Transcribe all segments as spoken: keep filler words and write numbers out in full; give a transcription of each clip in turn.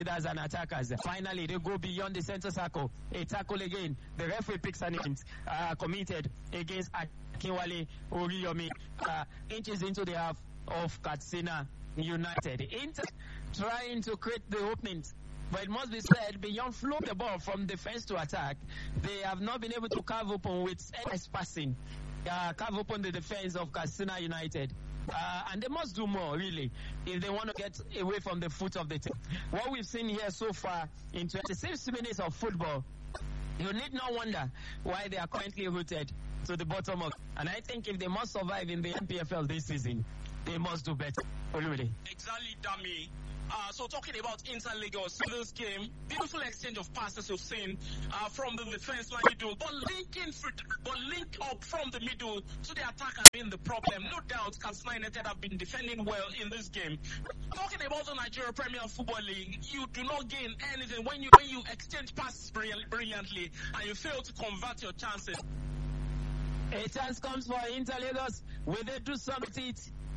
as an attackers. Finally, they go beyond the center circle. A tackle again. The referee picks an inch uh, committed against Akinwale Oriyomi. Uh, inches into the half of Katsina United. Inter trying to create the openings. But it must be said, beyond flow the ball from defense to attack, they have not been able to carve open with endless passing. Uh, carve open the defense of Katsina United. Uh, and they must do more, really, if they want to get away from the foot of the team. What we've seen here so far in twenty-six minutes of football, you need not wonder why they are currently rooted to the bottom of. And I think if they must survive in the N P F L this season, they must do better. Really. Exactly, Dami. Uh, so talking about Inter Lagos, this game, beautiful exchange of passes we've seen uh, from the defense line middle, but linking, but link up from the middle to the attack has been the problem. No doubt, Katsina United have been defending well in this game. Talking about the Nigeria Premier Football League, you do not gain anything when you when you exchange passes brilliantly and you fail to convert your chances. A chance comes for Inter Lagos. Will they do something?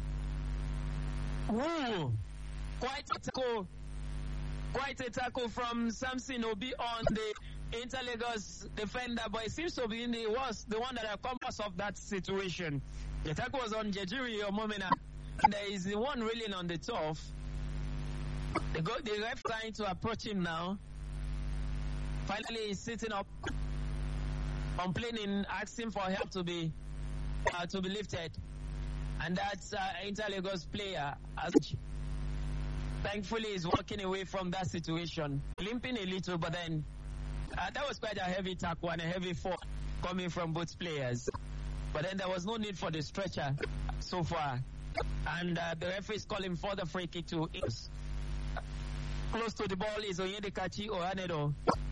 Woo! Quite a tackle, quite a tackle from Samson Obi on the Inter Lagos defender, but it seems to be the worst, the one that have come out of that situation. The tackle was on Jejiri Omomena. There is the one reeling on the turf. The, go, the ref trying to approach him now. Finally, he's sitting up, complaining, asking for help to be uh, to be lifted, and that's uh, Inter Lagos player. As Thankfully, he's walking away from that situation, limping a little, but then uh, that was quite a heavy tackle and a heavy fall coming from both players. But then there was no need for the stretcher so far. And uh, the referee is calling for the free kick to Ings. Close to the ball is Oyedekachi Ohanedo.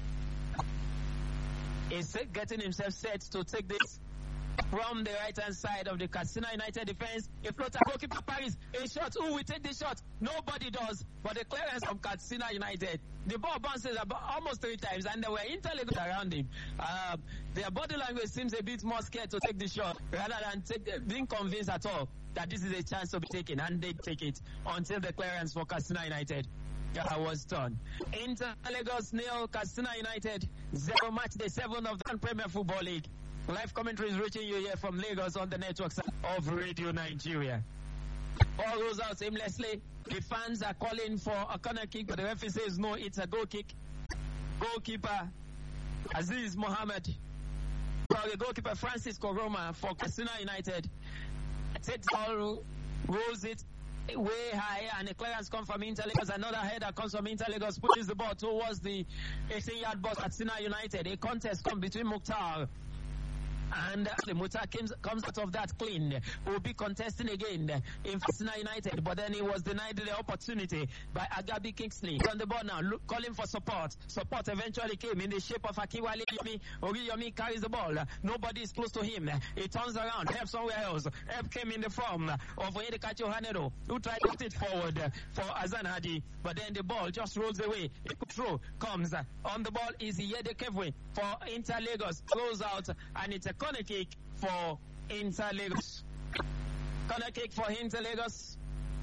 He's getting himself set to take this from the right-hand side of the Katsina United defense. A floater, goalkeeper Paris, a shot. Who will take the shot? Nobody does. But the clearance from Katsina United. The ball bounces about almost three times, and there were Inter Lagos around him. Uh, their body language seems a bit more scared to take the shot rather than take, being convinced at all that this is a chance to be taken, and they take it until the clearance for Katsina United uh, was done. Inter Lagos nil, Katsina United zero. Match day seven of the Premier Football League. Live commentary is reaching you here from Lagos on the networks of Radio Nigeria. Ball goes out aimlessly. The fans are calling for a corner kick, but the referee says no, it's a goal kick. Goalkeeper Aziz Mohammed. Sorry, goalkeeper Francis Koroma for Katsina United. Takes ball, rolls it way high, and the clearance comes from Inter Lagos. Another header comes from Inter Lagos, pushes the ball towards the eighteen-yard box at Katsina United. A contest comes between Mukhtar and uh, Mukhtar comes, comes out of that clean. Will be contesting again in Katsina United, but then he was denied the opportunity by Agabi Kingsley. On the ball now, look, calling for support. Support eventually came in the shape of Akinwale Oriyomi. Oriyomi carries the ball. Nobody is close to him. He turns around, help somewhere else. Help came in the form of Oyedekachi Ohanedo, who tried to put it forward for Azan Hadi, but then the ball just rolls away. A throw comes on the ball is Yede Kevwe for Inter Lagos. Throws out, and it's a corner kick for Inter Lagos. Corner kick for Inter Lagos.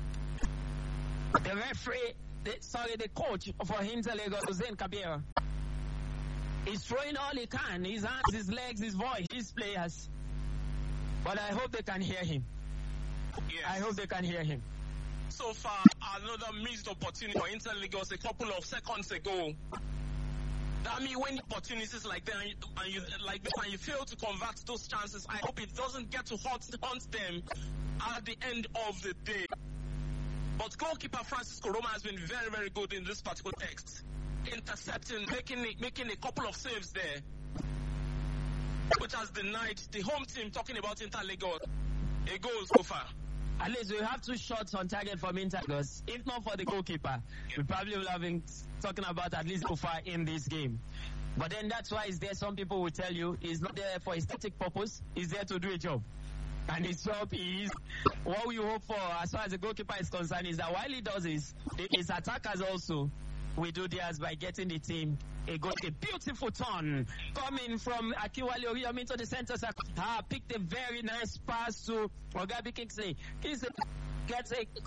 The referee, the, sorry, the coach for Inter Lagos, Hussein Kabir, is throwing all he can. His hands, his legs, his voice, his players. But I hope they can hear him. Yes. I hope they can hear him. So far, another missed opportunity for Inter Lagos a couple of seconds ago. I mean, when opportunities like that, and you, and you like this, and you fail to convert those chances, I hope it doesn't get to haunt, haunt them at the end of the day. But goalkeeper Francis Koroma has been very, very good in this particular text, intercepting, making making a couple of saves there, which has denied the home team, talking about Inter Lagos, a goal so far. At least we have two shots on target from Inter Lagos. If not for the goalkeeper, we probably will have been talking about at least so far in this game. But then that's why it's there. Some people will tell you he's not there for aesthetic purpose. He's there to do a job. And his job is, what we hope for as far as the goalkeeper is concerned, is that while he does this, his attackers also will do theirs by getting the team a goal. A beautiful turn coming from Akinwale Oriyomi to the center circle. Ah, picked a very nice pass to Ogabi Kingsley. Kingsley gets a